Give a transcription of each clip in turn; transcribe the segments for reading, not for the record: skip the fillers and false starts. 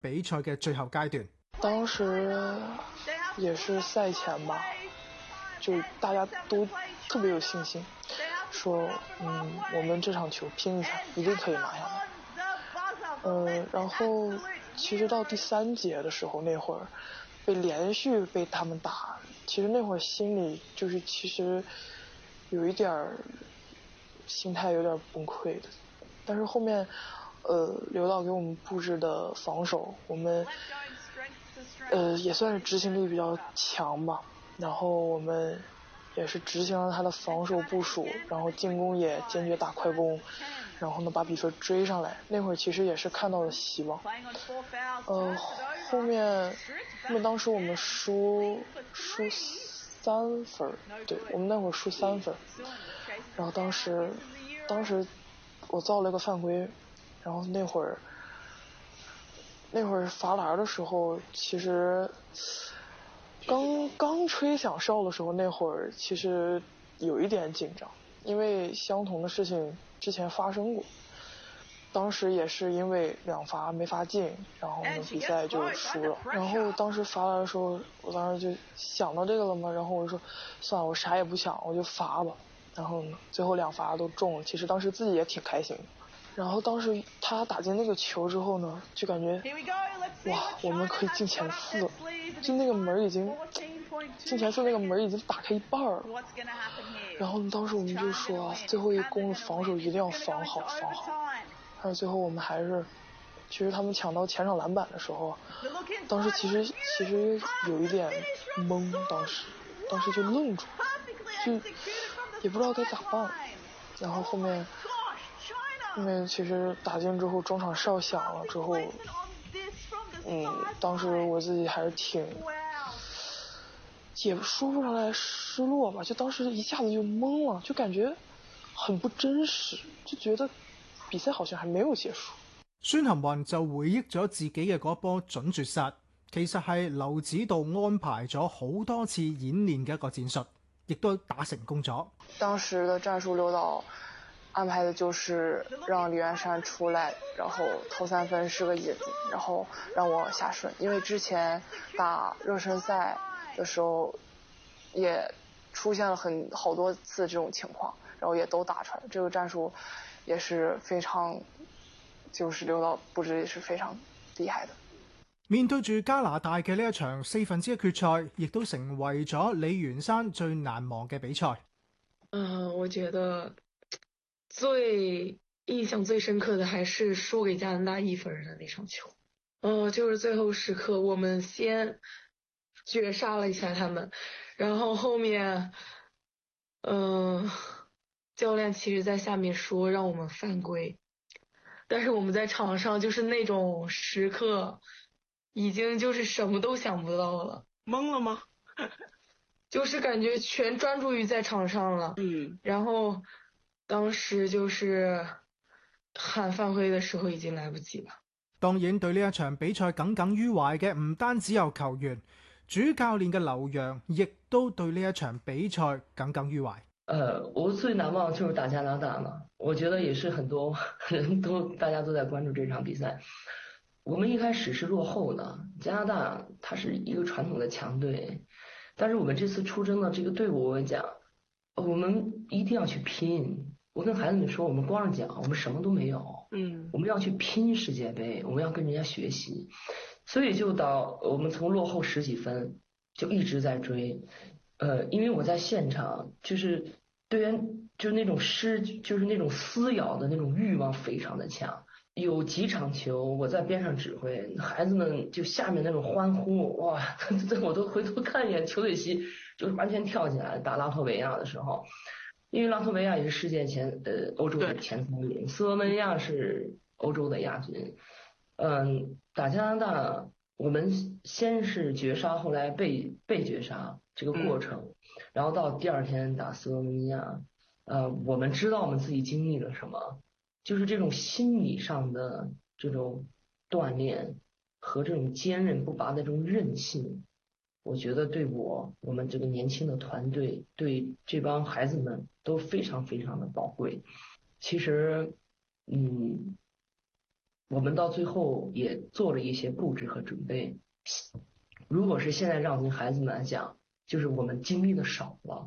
比賽嘅最後階段。 當時也是賽前吧，就大家都特別有信心，說我們這場球拼一下，一定可以拿下來。然後其實到第3節的時候，那會兒連續被他們打，其實那會兒心裡就是其實有一點心態有點崩潰的，但是後面劉導給我們布置的防守，我們也算是執行力比較強吧，然後我們也是執行了他的防守部署，然後進攻也堅決打快攻，然後呢把比分追上來。那會兒其實也是看到了希望。後面當時我們輸3分，對，我們那會兒輸3分，然後當時我造了一個犯規，然後那會兒罰籃的時候，其實剛吹響哨的時候，那會兒其實有一點緊張，因為相同的事情之前發生過，當時也是因為2罰沒罰進，然後呢比賽就輸了。然後當時罰籃的時候，我當時就想到這個了嘛，然後我就說算了，我啥也不想，我就罰吧。然後呢最後2罰都中了，其實當時自己也挺開心的。然後當時他打進那個球之後呢，就感覺哇，我們可以進前4了，就那個門已經進前4那個門已經打開一半了。然後當時我們就說最後一攻的防守一定要防好。但是最後我們還是，其實他們搶到前場籃板的時候，當時其實有一點懵，當時就愣住，就也不知道該咋辦。然後後面其實打進之後，中場哨響了之後，當時我自己還是也說不上來失落吧，就當時一下子就懵了，就感覺很不真實，就覺得比賽好像還沒有結束。 孫興慜就回憶咗自己嘅嗰波準絕殺，其實係劉指導安排咗好多次演練嘅一個戰術，亦都打成功咗。 當時的戰術劉導安排的就是讓李元山出來，然後投3分是個引，然後讓我下順，因為之前打熱身賽的時候也出現了好多次這種情況，然後也都打出來，這個戰術也是非常，就是劉導布置也是非常厲害的。 面對住加拿大嘅呢一場4分之一決賽，亦都成為咗李元山最難忘嘅比賽。 我覺得最印象最深刻的還是輸給加拿大1分的那場球。就是最後時刻我們先絕殺了一下他們，然後後面教練其實在下面說讓我們犯規，但是我們在場上就是那種時刻已經就是什麼都想不到了。 懵了嗎？ 就是感覺全專注於在場上了。然後當時就是喊犯規的時候已經來不及了。 當然對呢一場比賽耿耿於懷嘅唔單只有球員，主教練嘅劉洋亦都對呢一場比賽耿耿於懷。 我最難忘就是打加拿大嘛，我覺得也是很多人大家都在關注這場比賽。我們一開始是落後的，加拿大它是一個傳統的強隊，但是我們這次出征的這個隊伍，我講，我們一定要去拼。我跟孩子們說，我們光是講，我們什麼都沒有。我們要去拼世界杯，我們要跟人家學習。所以就到我們從落後10幾分就一直在追。因為我在現場，就是隊員就是那種就是那種撕咬的那種慾望非常的強。有幾場球我在邊上指揮，孩子們就下面那種歡呼，哇，我都回頭看一眼球隊席，就是完全跳起來。打拉脫維亞的時候，因為拉脫維亞也是世界歐洲的前3名，斯洛文尼亞是歐洲的亞軍。打加拿大我們先是絕殺，後來被絕殺這個過程，然後到第2天打斯洛文尼亞，我們知道我們自己經歷了什麼，就是這種心理上的這種鍛鍊和這種堅韌不拔的這種韌性，我覺得對我們這個年輕的團隊，對這幫孩子們都非常非常的寶貴。其實我们到最后也做了一些布置和准备。如果是现在让孩子们来讲，就是我们经历的少了。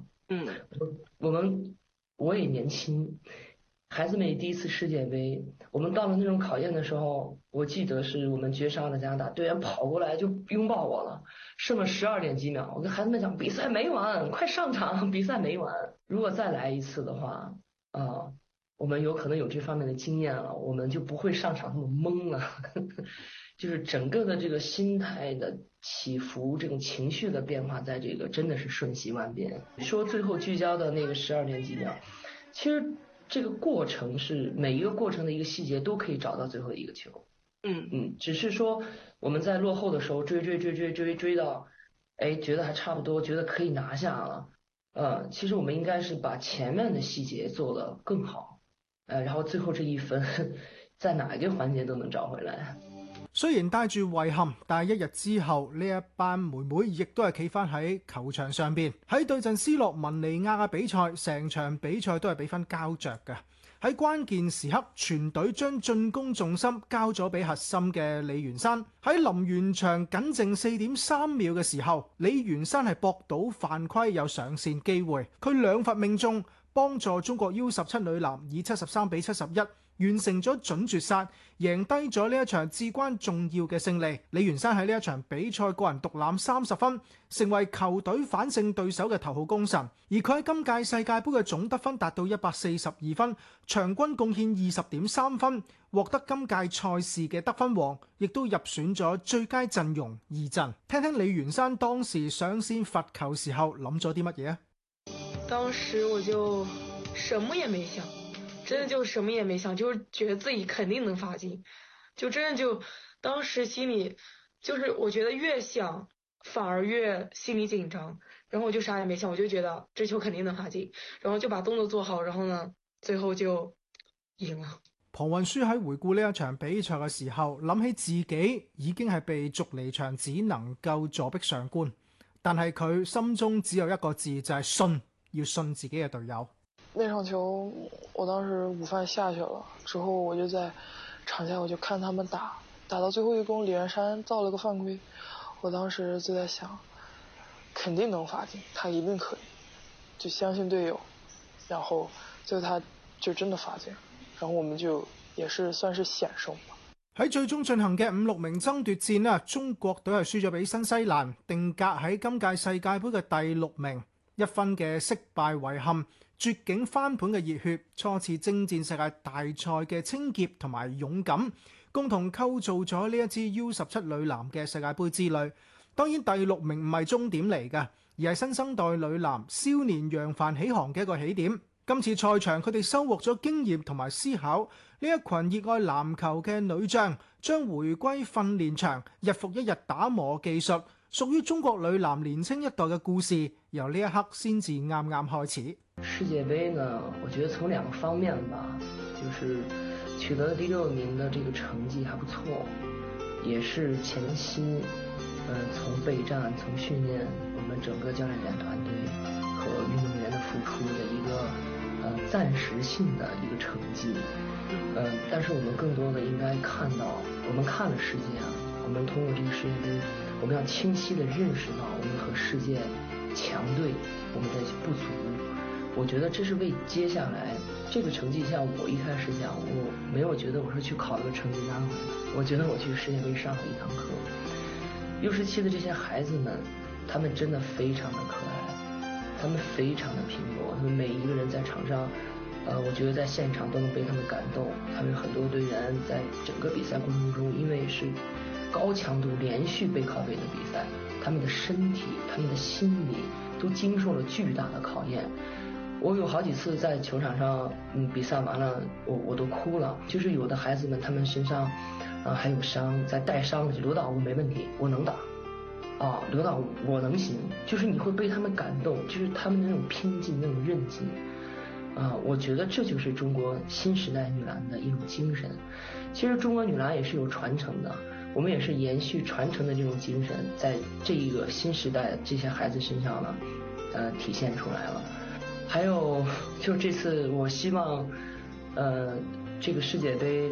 我也年轻，孩子们也第一次世界杯，我们到了那种考验的时候，我记得是我们绝杀了加拿大，队员跑过来就拥抱我了，剩了12点几秒，我跟孩子们讲比赛没完，快上场，比赛没完。如果再来一次的话，我们有可能有这方面的经验了，我们就不会上场那么懵了。就是整个的这个心态的起伏，这种情绪的变化，在这个真的是瞬息万变。说最后聚焦的那个12点几秒，其实这个过程是每一个过程的一个细节都可以找到最后的一个球。只是说我们在落后的时候追到，觉得还差不多，觉得可以拿下了。其实我们应该是把前面的细节做得更好，然后最后這一分在哪一個環節都能找回來。 雖然帶住遺憾，但係一日之後，呢一班妹妹亦都係企翻喺球場上邊。喺對陣斯洛文尼亞嘅比賽，成場比賽都係比分膠着嘅。喺關鍵時刻，全隊將進攻重心交咗俾核心嘅李元山。喺臨完場僅剩4.3秒嘅時候，李元山係搏到犯規有上線機會，佢2罰命中，幫助中國 U17 女籃以73比71完成咗準絕殺，贏低咗呢一場至關重要嘅勝利。李元山喺呢一場比賽個人獨攬30分，成為球隊反勝對手嘅頭號功臣。而佢喺今屆世界盃嘅總得分達到142分，場均貢獻20.3分，獲得今屆賽事嘅得分王，亦都入選咗最佳陣容2陣。聽聽李元山當時上線罰球時候諗咗啲乜嘢啊？ 當時我就什麼也沒想。真的就什麼也沒想，就是覺得自己肯定能罰進，就真的就當時心裡就是我覺得越想反而越心裡緊張，然後我就啥也沒想，我就覺得這球肯定能罰進，然後就把動作做好，然後呢最後就贏了。 龐雲舒喺回顧呢一場比賽嘅時候，諗起自己已經係被逐離場，只能夠坐壁上觀，但係佢心中只有一個字，就係信，要信自己嘅隊友。 那場球我當時午飯下去了之後，我就在場下我就看他們打到最後一攻，李元山造了個犯規，我當時就在想肯定能罰進，他一定可以，就相信隊友，然後最後他就真的罰進，然後我們就也是算是險勝吧。 喺最終進行嘅5-6名爭奪戰啦，中國隊係輸咗俾新西蘭，定格喺今屆世界盃嘅第6名，1分嘅惜敗遺憾。絕境翻盤嘅熱血，初次征戰世界大賽嘅清潔同埋勇敢，共同構造咗呢一支 U17 女籃嘅世界盃之旅。當然第6名唔係終點嚟嘅，而係新生代女籃少年揚帆起航嘅一個起點。今次賽場佢哋收穫咗經驗同埋思考，呢一群熱愛籃球嘅女將將回歸訓練場，日復一日打磨技術，屬於中國女籃年輕一代嘅故事，由呢一刻先至啱啱開始。 世界盃呢，我覺得從2個方面吧，就是取得第6名的這個成績還不錯，也是前期，從備戰、從訓練，我們整個教練員團隊和運動員的付出的一個暫時性的一個成績。但是我們更多的應該看到，我們看了世界啊，我們通過這個世界盃，我們要清晰的認識到我們和世界強隊我們的不足。我覺得這是為接下來這個成績，像我一開始講，我沒有覺得我是去考一個成績單回來，我覺得我去世界盃上了一堂課。U17的這些孩子們，他們真的非常的可愛，他們非常的拼搏，他們每一個人在場上，我覺得在現場都能被他們感動。他們很多隊員在整個比賽過程中，因為是高強度連續背靠背的比賽，他們的身體、他們的心理都經受了巨大的考驗。我有好幾次在球場上，比賽完了，我都哭了。就是有的孩子們，他們身上，還有傷，在帶傷的，劉導我沒問題，我能打，劉導我能行。就是你會被他們感動，就是他們的那種拼勁、那種韌勁，我覺得這就是中國新時代女籃的一種精神。其實中國女籃也是有傳承的，我們也是延續傳承的這種精神，在這一個新時代這些孩子身上呢，體現出來了。還有就這次我希望這個世界盃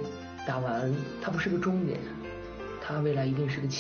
打完它不是个终点，它未来一定是个起